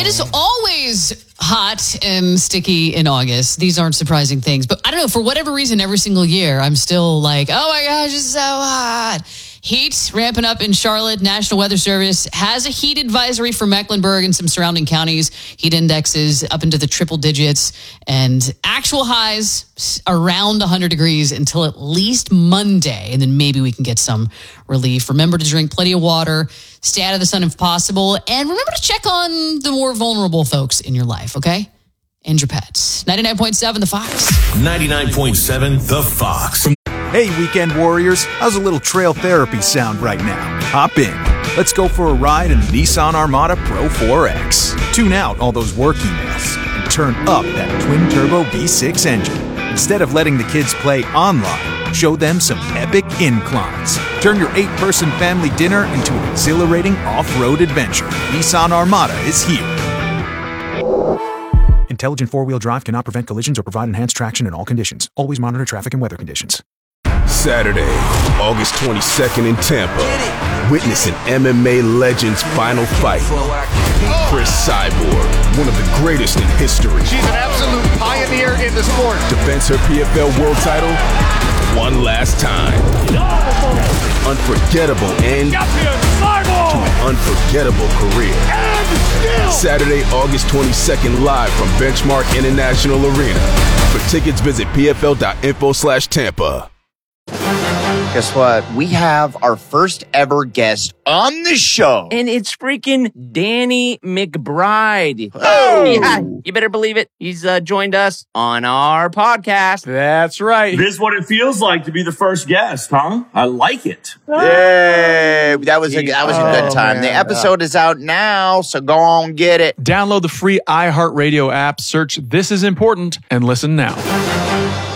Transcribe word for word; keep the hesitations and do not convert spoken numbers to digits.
It is always hot and sticky in August. These aren't surprising things. But I don't know, for whatever reason, every single year, I'm still like, oh my gosh, it's so hot. Heat ramping up in Charlotte. National Weather Service has a heat advisory for Mecklenburg and some surrounding counties. Heat indexes up into the triple digits and actual highs around one hundred degrees until at least Monday. And then maybe we can get some relief. Remember to drink plenty of water. Stay out of the sun if possible. And remember to check on the more vulnerable folks in your life, okay? And your pets. ninety-nine point seven The Fox. ninety-nine point seven The Fox. Hey, weekend warriors, how's a little trail therapy sound right now? Hop in. Let's go for a ride in the Nissan Armada Pro four X. Tune out all those work emails and turn up that twin-turbo V six engine. Instead of letting the kids play online, show them some epic inclines. Turn your eight-person family dinner into an exhilarating off-road adventure. Nissan Armada is here. Intelligent four-wheel drive cannot prevent collisions or provide enhanced traction in all conditions. Always monitor traffic and weather conditions. Saturday, August twenty-second in Tampa. Witness an M M A legend's final fight. Chris Cyborg, one of the greatest in history. She's an absolute pioneer in the sport. Defends her P F L world title one last time. Unforgettable end to an unforgettable career. Saturday, August twenty-second, live from Benchmark International Arena. For tickets, visit pfl.info slash Tampa. Guess what? We have our first ever guest on the show. And it's freaking Danny McBride. Oh! Yeah, you better believe it. He's uh, joined us on our podcast. That's right. This is what it feels like to be the first guest, huh? I like it. Yay! That was a, that was a good time. Oh, the man. episode is out now, so go on, get it. Download the free iHeartRadio app, search This Is Important, and listen now.